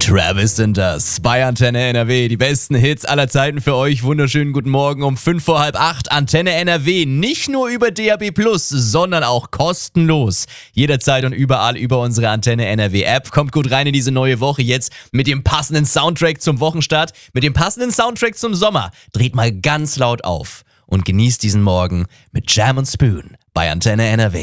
Travis sind das bei Antenne NRW. Die besten Hits aller Zeiten für euch. Wunderschönen guten Morgen um 7:55. Antenne NRW. Nicht nur über DAB+, sondern auch kostenlos. Jederzeit und überall über unsere Antenne NRW App. Kommt gut rein in diese neue Woche jetzt mit dem passenden Soundtrack zum Wochenstart, mit dem passenden Soundtrack zum Sommer. Dreht mal ganz laut auf und genießt diesen Morgen mit Jam & Spoon bei Antenne NRW.